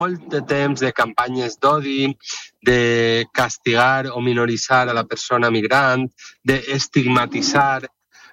molt de temps de campanyes d'odi, de castigar o minoritzar a la persona migrant, d'estigmatitzar,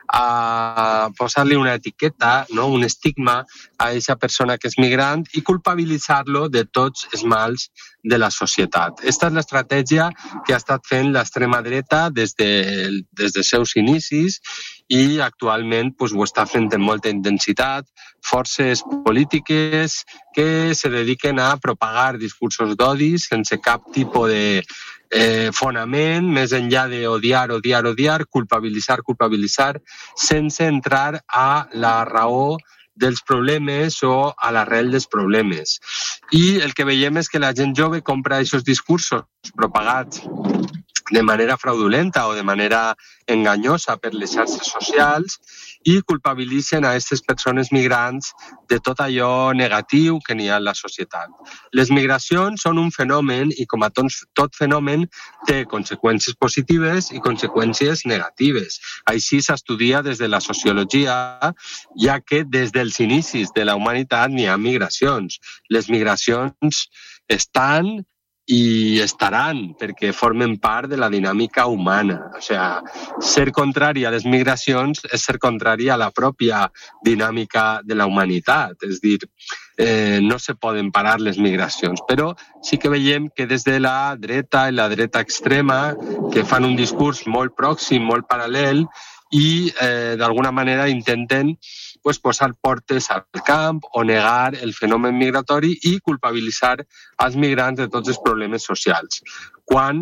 a posar-li una etiqueta, no? Un estigma a aquesta persona que és migrant i culpabilitzar-lo de tots els mals de la societat. Aquesta és l'estratègia que ha estat fent l'extrema dreta des dels seus inicis i actualment pues, ho està fent amb molta intensitat. Forces polítiques que se dediquen a propagar discursos d'odi sense cap tipus de fonament, més enllà d'odiar, culpabilitzar, sense entrar a la raó dels problemes o a l'arrel dels problemes. I el que veiem és que la gent jove compra aquests discursos propagats de manera fraudulenta o de manera enganyosa per les xarxes socials i culpabilitzen a aquestes persones migrants de tot allò negatiu que n'hi ha en la societat. Les migracions són un fenomen i, com a tot fenomen, té conseqüències positives i conseqüències negatives. Així s'estudia des de la sociologia, ja que des dels inicis de la humanitat n'hi ha migracions. Les migracions estan i estaran, perquè formen part de la dinàmica humana. O sigui, ser contrari a les migracions és ser contrari a la pròpia dinàmica de la humanitat. És dir, no se poden parar les migracions, però sí que veiem que des de la dreta i la dreta extrema, que fan un discurs molt pròxim, molt paral·lel, i d'alguna manera intenten posar portes al camp o negar el fenomen migratori i culpabilitzar els migrants de tots els problemes socials. Quan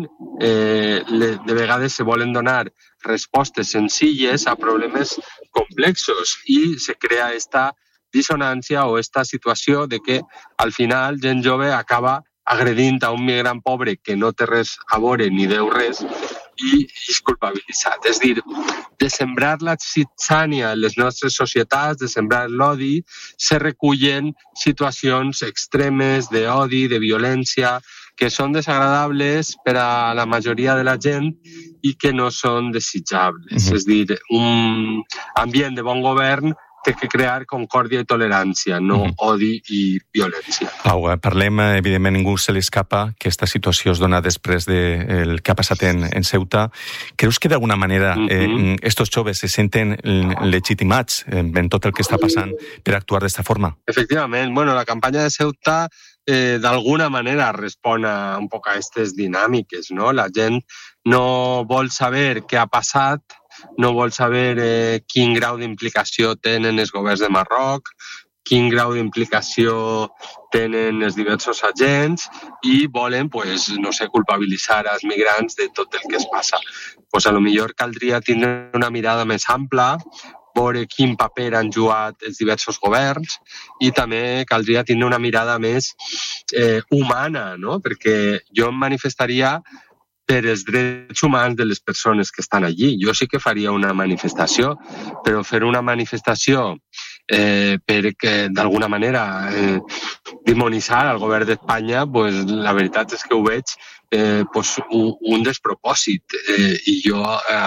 de vegades se volen donar respostes senzilles a problemes complexos i se crea aquesta dissonància o aquesta situació de que al final gent jove acaba agredint a un migrant pobre que no té res a veure ni deu res i és culpabilitzat. És dir, de sembrar la zitzània en les nostres societats, de sembrar l'odi, se recullen situacions extremes d'odi, de violència, que són desagradables per a la majoria de la gent i que no són desitjables. És dir, un ambient de bon govern té que crear concòrdia i tolerància, no odi i violència. Pau, parlem, evidentment ningú se li escapa que aquesta situació es dona després del que ha passat en Ceuta. Creus que d'alguna manera estos joves se senten legitimats en tot el que està passant per actuar d'esta forma? Efectivament, la campanya de Ceuta d'alguna manera respon un poc a aquestes dinàmiques, no? La gent no vol saber què ha passat, no vol saber quin grau d'implicació tenen els governs de Marroc, quin grau d'implicació tenen els diversos agents i volen, culpabilitzar els migrants de tot el que es passa. A lo millor caldria tindre una mirada més ampla, veure quin paper han jugat els diversos governs i també caldria tindre una mirada més humana, no? Perquè jo em manifestaria per els drets humans de les persones que estan allí. Jo sí que faria una manifestació, però fer una manifestació perquè d'alguna manera dimonitzar el govern d'Espanya, la veritat és que ho veig un despropòsit i jo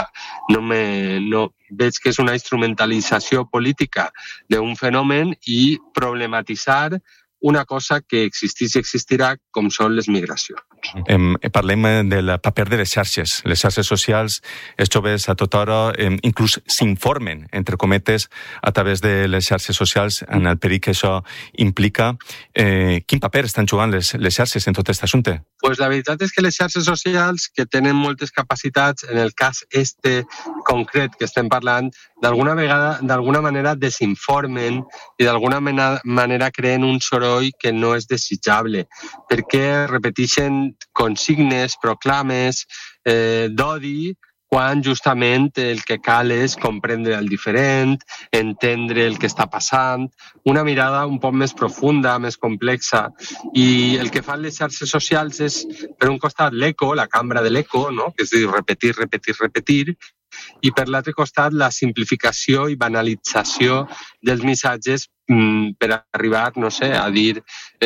no veig que és una instrumentalització política d'un fenomen i problematitzar una cosa que existeix i existirà com són les migracions. Parlem del paper de les xarxes. Les xarxes socials, els joves a tota hora, inclús s'informen, entre cometes, a través de les xarxes socials en el perill que això implica. Quin paper estan jugant les xarxes en tot aquest assumpte? La veritat és que les xarxes socials, que tenen moltes capacitats, en el cas concret que estem parlant, d'alguna manera desinformen i d'alguna manera creen un soroll que no és desitjable, perquè repeteixen consignes, proclames d'odi, quan justament el que cal és comprendre el diferent, entendre el que està passant, una mirada un poc més profunda, més complexa. I el que fan les xarxes socials és, per un costat, l'eco, la cambra de l'eco, no? Que és dir, repetir, i per l'altre costat la simplificació i banalització dels missatges per arribar, a dir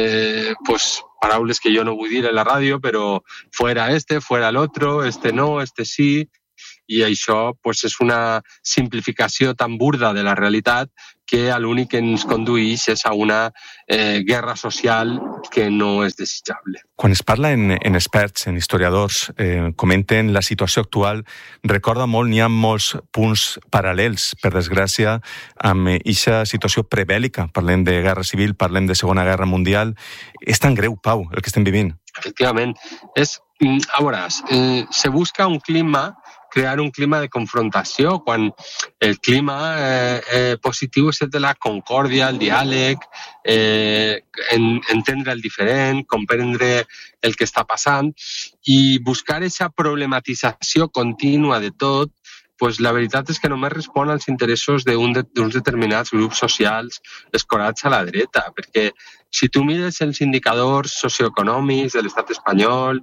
paraules que jo no vull dir en la ràdio, però fuera fuera l'otro, no, sí, i això és una simplificació tan burda de la realitat que l'únic que ens condueix és a una guerra social que no és desitjable. Quan es parla en experts, en historiadors, comenten la situació actual, recorda molt, n'hi ha molts punts paral·lels, per desgràcia, amb aquesta situació prebèl·lica. Parlem de guerra civil, parlem de Segona Guerra Mundial. És tan greu, Pau, el que estem vivint. Efectivament. A veuràs, se busca crear un clima de confrontació, quan el clima positiu és el de la concòrdia, el diàleg, entendre el diferent, comprendre el que està passant, i buscar aquesta problematització contínua de tot, pues la veritat és que només respon als interessos d'uns determinats grups socials escorats a la dreta, perquè si tu mires els indicadors socioeconòmics de l'estat espanyol,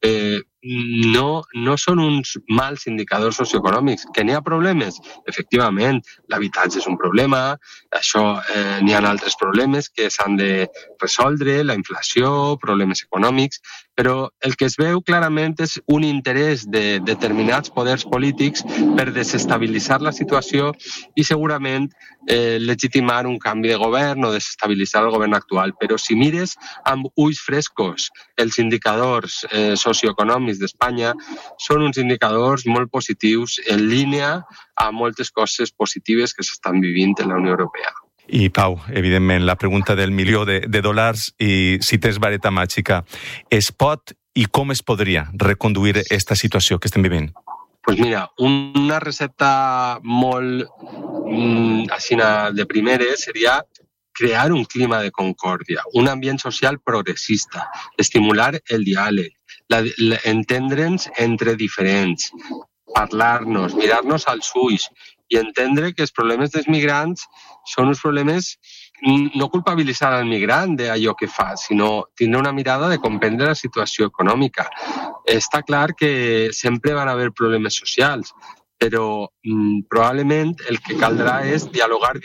no són uns mals indicadors socioeconòmics. Que n'hi ha problemes? Efectivament, l'habitatge és un problema, n'hi ha altres problemes que s'han de resoldre, la inflació, problemes econòmics, però el que es veu clarament és un interès de determinats poders polítics per desestabilitzar la situació i segurament legitimar un canvi de govern o desestabilitzar el govern actual. Però si mires amb ulls frescos els indicadors socioeconòmics d'Espanya, són uns indicadors molt positius en línia amb moltes coses positives que s'estan vivint en la Unió Europea. I Pau, evidentment, la pregunta del milió de dòlars i si tens vareta màgica. Es pot i com es podria reconduir aquesta situació que estem vivint? Pues mira, una recepta molt així de primeres seria crear un clima de concòrdia, un ambient social progressista, estimular el diàleg, entendre'ns entre diferents, parlar-nos, mirar-nos als ulls i entendre que els problemes dels migrants són uns problemes, no culpabilitzar al migrant d'allò que fa, sinó tindre una mirada de comprendre la situació econòmica. Està clar que sempre van haver problemes socials, però probablement el que caldrà és dialogar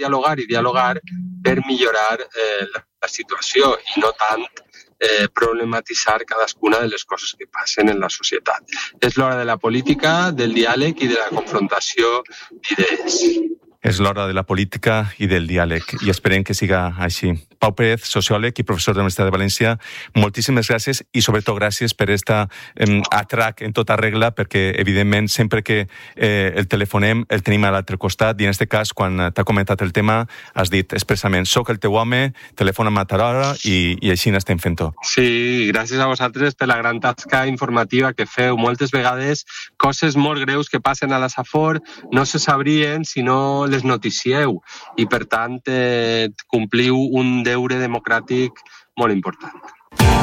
per millorar la situació i no tant problematitzar cadascuna de les coses que passen en la societat. És l'hora de la política, del diàleg i de la confrontació d'idees. És l'hora de la política i del diàleg, i esperem que siga així. Pau Pérez, sociòleg i professor de la Universitat de València, moltíssimes gràcies i sobretot gràcies per aquesta atrac en tota regla, perquè evidentment sempre que el telefonem el tenim a l'altre costat i en aquest cas quan t'ha comentat el tema has dit expressament soc el teu home, telefona'm a tal hora i així n'estem fent-ho. Sí, gràcies a vosaltres per la gran tasca informativa que feu. Moltes vegades coses molt greus que passen a la Safor no se sabrien si no les noticieu i per tant compliu un deure democràtic molt important.